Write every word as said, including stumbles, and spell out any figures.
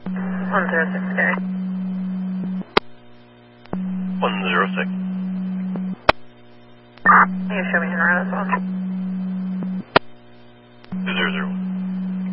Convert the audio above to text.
one zero six, Gary. one zero six. You show me in route as well.